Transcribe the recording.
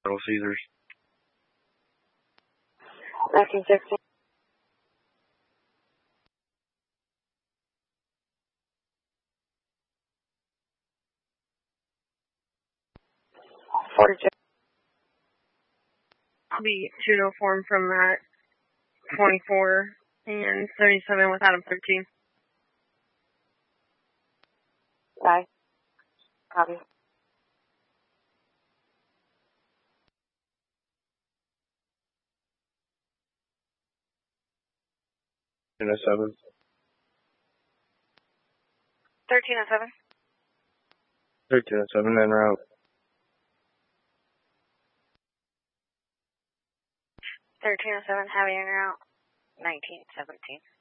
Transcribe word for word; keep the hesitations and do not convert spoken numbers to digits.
Little Caesars. nineteen sixty. forty-two. I'll be two no form from that. twenty-four and seventy-seven with Adam thirteen. Bye. Copy. thirteen oh seven. thirteen oh seven. thirteen oh seven en route. thirteen oh seven, heavy en route. nineteen seventeen.